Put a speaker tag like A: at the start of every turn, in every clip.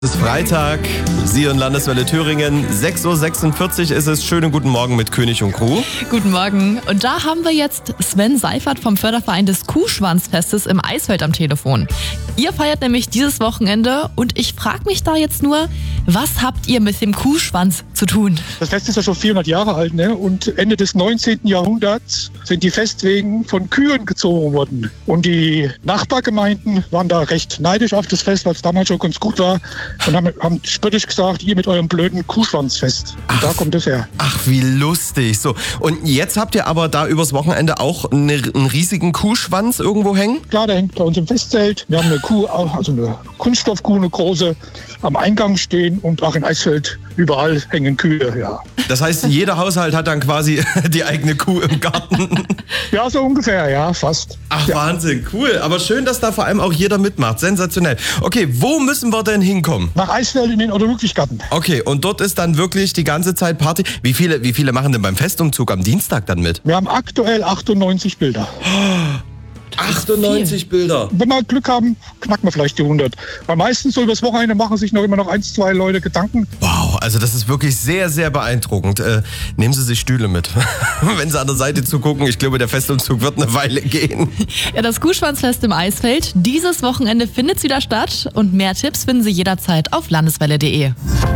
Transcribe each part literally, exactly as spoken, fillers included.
A: Es ist Freitag, Sie und Landeswelle Thüringen, sechs Uhr sechsundvierzig ist es. Schönen guten Morgen mit König und Crew.
B: Guten Morgen. Und da haben wir jetzt Sven Seifert vom Förderverein des Kuhschwanzfestes im Eisfeld am Telefon. Ihr feiert nämlich dieses Wochenende und ich frage mich da jetzt nur, was habt ihr mit dem Kuhschwanz zu tun?
C: Das Fest ist ja schon vierhundert Jahre alt, ne? Und Ende des neunzehnten Jahrhunderts sind die Festwegen von Kühen gezogen worden. Und die Nachbargemeinden waren da recht neidisch auf das Fest, weil es damals schon ganz gut war. Und haben, haben spöttisch gesagt, ihr mit eurem blöden Kuhschwanzfest. Und da kommt es her.
A: Ach, wie lustig. So, und jetzt habt ihr aber da übers Wochenende auch eine, einen riesigen Kuhschwanz irgendwo hängen?
C: Klar, der hängt bei uns im Festzelt. Wir haben eine Kuh, also eine Kunststoffkuh, eine große, am Eingang stehen. Und auch in Eisfeld überall hängen Kühe, ja.
A: Das heißt, jeder Haushalt hat dann quasi die eigene Kuh im Garten?
C: Ja, so ungefähr, ja, fast.
A: Ach,
C: ja.
A: Wahnsinn, cool. Aber schön, dass da vor allem auch jeder mitmacht. Sensationell. Okay, wo müssen wir denn hinkommen?
C: Nach Eisfeld in den Otto-Ludwig-Garten.
A: Okay, und dort ist dann wirklich die ganze Zeit Party. Wie viele, wie viele machen denn beim Festumzug am Dienstag dann mit?
C: Wir haben aktuell achtundneunzig Bilder.
A: achtundneunzig Bilder.
C: Wenn wir Glück haben, knacken wir vielleicht die hundert. Weil meistens so übers Wochenende machen sich noch immer noch ein, zwei Leute Gedanken.
A: Wow, also das ist wirklich sehr, sehr beeindruckend. Äh, nehmen Sie sich Stühle mit, wenn Sie an der Seite zugucken. Ich glaube, der Festumzug wird eine Weile gehen.
B: Ja, das Kuhschwanzfest im Eisfeld. Dieses Wochenende findet es wieder statt. Und mehr Tipps finden Sie jederzeit auf landeswelle punkt de.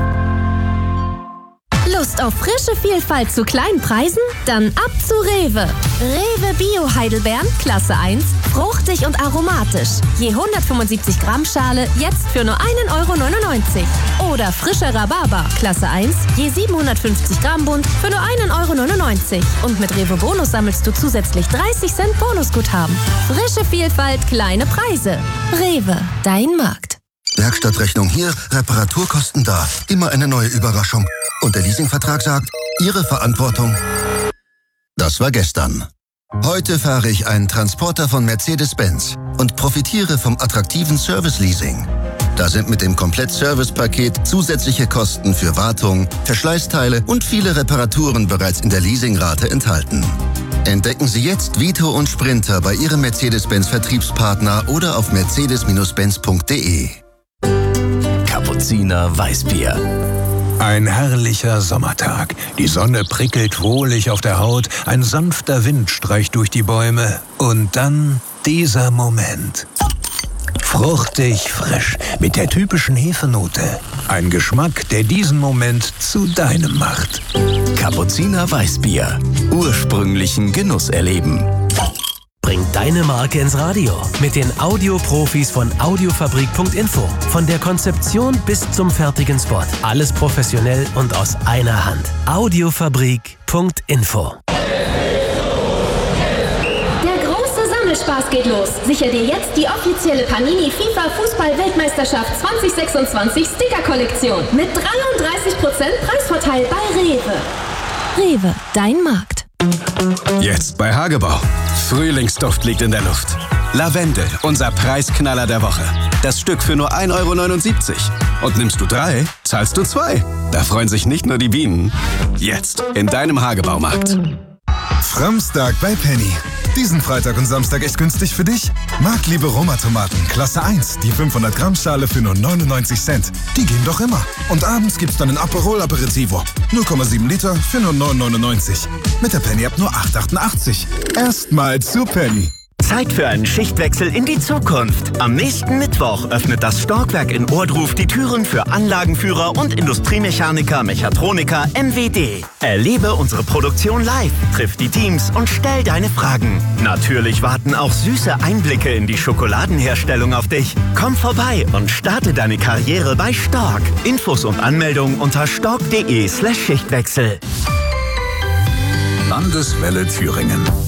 D: Lust auf frische Vielfalt zu kleinen Preisen? Dann ab zu Rewe. Rewe Bio Heidelbeeren, Klasse eins, fruchtig und aromatisch. Je hundertfünfundsiebzig Gramm Schale, jetzt für nur ein Euro neunundneunzig. Oder frischer Rhabarber, Klasse eins, je siebenhundertfünfzig Gramm Bund, für nur ein Euro neunundneunzig. Und mit Rewe Bonus sammelst du zusätzlich dreißig Cent Bonusguthaben. Frische Vielfalt, kleine Preise. Rewe, dein Markt.
E: Werkstattrechnung hier, Reparaturkosten da. Immer eine neue Überraschung. Und der Leasingvertrag sagt, Ihre Verantwortung. Das war gestern. Heute fahre ich einen Transporter von Mercedes-Benz und profitiere vom attraktiven Service-Leasing. Da sind mit dem Komplett-Service-Paket zusätzliche Kosten für Wartung, Verschleißteile und viele Reparaturen bereits in der Leasingrate enthalten. Entdecken Sie jetzt Vito und Sprinter bei Ihrem Mercedes-Benz-Vertriebspartner oder auf mercedes Benz punkt de.
F: Kapuziner Weißbier.
G: Ein herrlicher Sommertag. Die Sonne prickelt wohlig auf der Haut, ein sanfter Wind streicht durch die Bäume und dann dieser Moment. Fruchtig frisch, mit der typischen Hefenote. Ein Geschmack, der diesen Moment zu deinem macht.
F: Kapuziner Weißbier. Ursprünglichen Genuss erleben. Bring deine Marke ins Radio mit den Audioprofis von audiofabrik punkt info. Von der Konzeption bis zum fertigen Spot. Alles professionell und aus einer Hand. audiofabrik punkt info.
D: Der große Sammelspaß geht los. Sichere dir jetzt die offizielle Panini FIFA Fußball-Weltmeisterschaft zwanzig sechsundzwanzig Sticker-Kollektion mit dreiunddreißig Prozent Preisvorteil bei Rewe. Rewe, dein Markt.
H: Jetzt bei Hagebau. Frühlingsduft liegt in der Luft. Lavendel, unser Preisknaller der Woche. Das Stück für nur ein Euro neunundsiebzig. Und nimmst du drei, zahlst du zwei. Da freuen sich nicht nur die Bienen. Jetzt in deinem Hagebaumarkt.
I: Framstag bei Penny. Diesen Freitag und Samstag echt günstig für dich? Marktliebe Roma-Tomaten, Klasse eins, die fünfhundert Gramm Schale für nur neunundneunzig Cent. Die gehen doch immer. Und abends gibt's dann ein Aperol Aperitivo. null Komma sieben Liter für nur neun neunundneunzig. Mit der Penny ab nur acht achtundachtzig. Erstmal zu Penny.
J: Zeit für einen Schichtwechsel in die Zukunft. Am nächsten Mittwoch öffnet das Storkwerk in Ohrdruf die Türen für Anlagenführer und Industriemechaniker, Mechatroniker M W D. Erlebe unsere Produktion live, triff die Teams und stell deine Fragen. Natürlich warten auch süße Einblicke in die Schokoladenherstellung auf dich. Komm vorbei und starte deine Karriere bei Stork. Infos und Anmeldungen unter stork punkt de slash Schichtwechsel.
G: Landeswelle Thüringen.